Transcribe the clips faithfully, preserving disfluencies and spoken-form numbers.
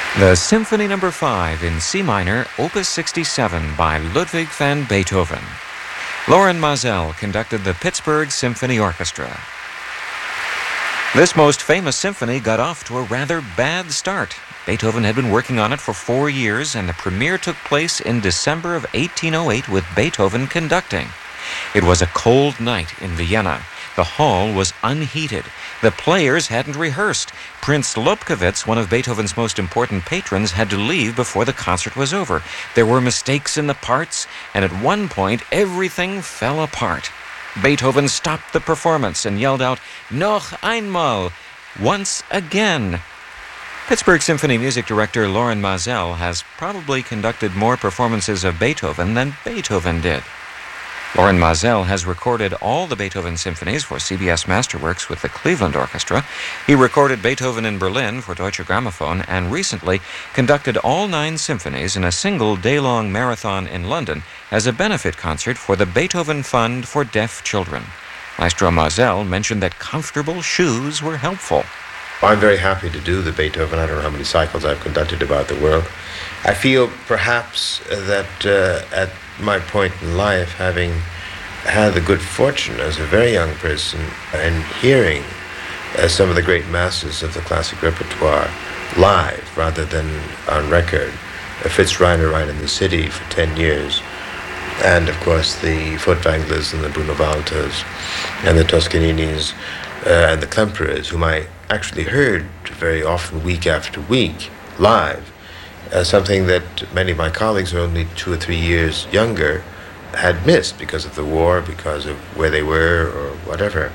The Symphony Number five in C minor, Opus sixty-seven by Ludwig van Beethoven. Loren Maazel conducted the Pittsburgh Symphony Orchestra. This most famous symphony got off to a rather bad start. Beethoven had been working on it for four years, and the premiere took place in December of eighteen oh eight with Beethoven conducting. It was a cold night in Vienna. The hall was unheated. The players hadn't rehearsed. Prince Lobkowitz, one of Beethoven's most important patrons, had to leave before the concert was over. There were mistakes in the parts, and at one point, everything fell apart. Beethoven stopped the performance and yelled out, "Noch einmal," once again. Pittsburgh Symphony music director Loren Maazel has probably conducted more performances of Beethoven than Beethoven did. Loren Maazel has recorded all the Beethoven symphonies for C B S Masterworks with the Cleveland Orchestra. He recorded Beethoven in Berlin for Deutsche Grammophon and recently conducted all nine symphonies in a single day-long marathon in London as a benefit concert for the Beethoven Fund for Deaf Children. Maestro Maazel mentioned that comfortable shoes were helpful. I'm very happy to do the Beethoven. I don't know how many cycles I've conducted about the world. I feel perhaps that uh, at my point in life, having had the good fortune as a very young person and hearing uh, some of the great masters of the classic repertoire live rather than on record, uh, Fritz Reiner right in the city for ten years, and of course the Furtwänglers and the Bruno Walters and the Toscaninis uh, and the Klemperers, whom I actually heard very often week after week live, uh, something that many of my colleagues who are only two or three years younger had missed because of the war, because of where they were or whatever.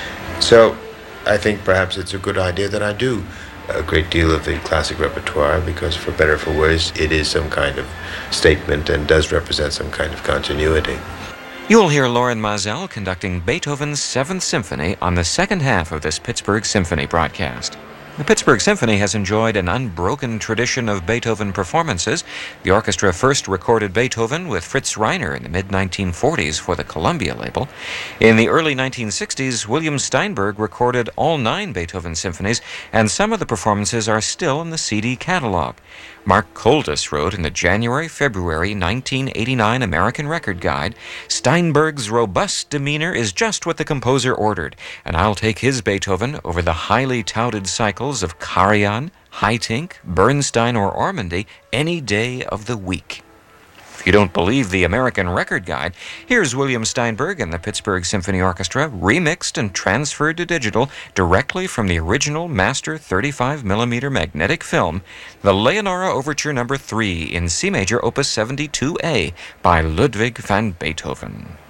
So I think perhaps it's a good idea that I do a great deal of the classic repertoire, because for better or for worse it is some kind of statement and does represent some kind of continuity. You'll hear Loren Maazel conducting Beethoven's Seventh Symphony on the second half of this Pittsburgh Symphony broadcast. The Pittsburgh Symphony has enjoyed an unbroken tradition of Beethoven performances. The orchestra first recorded Beethoven with Fritz Reiner in the mid nineteen forties for the Columbia label. In the early nineteen sixties, William Steinberg recorded all nine Beethoven symphonies, and some of the performances are still in the C D catalog. Mark Koldis wrote in the January-February nineteen eighty-nine American Record Guide, "Steinberg's robust demeanor is just what the composer ordered, and I'll take his Beethoven over the highly touted cycles of Karajan, Haitink, Bernstein, or Ormandy any day of the week." If you don't believe the American Record Guide, here's William Steinberg and the Pittsburgh Symphony Orchestra remixed and transferred to digital directly from the original master thirty-five millimeter magnetic film, the Leonora Overture Number three in C major Opus seventy-two A by Ludwig van Beethoven.